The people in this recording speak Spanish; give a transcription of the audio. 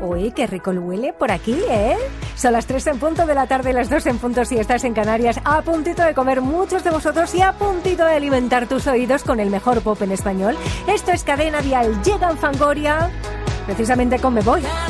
Uy, qué rico huele por aquí, ¿eh? Son las 3 en punto de la tarde, las 2 en punto si estás en Canarias, a puntito de comer muchos de vosotros y a puntito de alimentar tus oídos con el mejor pop en español. Esto es Cadena Dial, llega en Fangoria, precisamente con Me Voy.